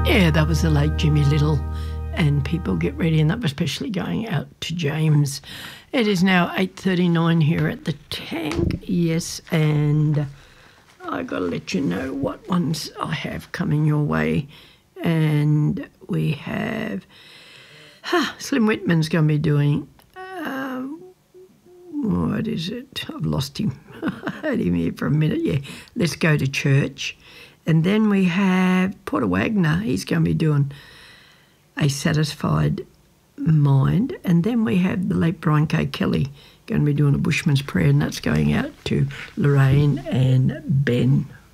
Yeah, that was the late Jimmy Little, and people get ready, and that was especially going out to James. It is now 8:39 here at the Tank, yes, and I got to let you know what ones I have coming your way. And we have Slim Whitman's going to be doing, what is it? I've lost him. I had him here for a minute, yeah. Let's Go to Church. And then we have Porter Wagner. He's going to be doing A Satisfied Mind. And then we have the late Brian K. Kelly going to be doing A Bushman's Prayer, and that's going out to Lorraine and Ben